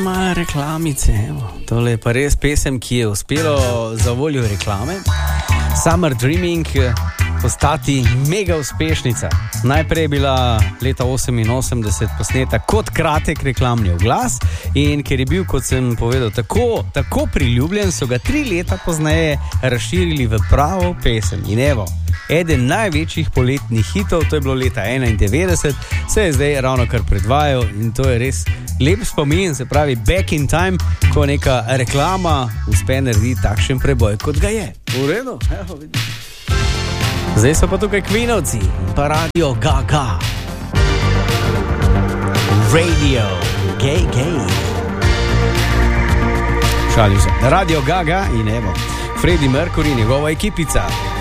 malo reklamice, evo. Tole je pa res pesem, ki je uspelo za voljo reklame. Summer Dreaming postati mega uspešnica. Najprej je bila leta 88 posneta kot kratek reklamni oglas in ker je bil, kot sem povedal, tako priljubljen, so ga 3 leta pozneje razširili v pravo pesem. In evo, eden največjih poletnih hitov, to je bilo leta 91, se je zdaj ravno kar predvajal in to je res lep spomin, se pravi Back in Time, ko neka reklama uspe narediti takšen preboj, kot ga je. V redu? Evo, vidim. Zdaj so pa tukaj Queenovci, pa Radio Gaga. Radio Gay. Šalim se. Radio Gaga in evo, Freddie Mercury, njegova ekipica.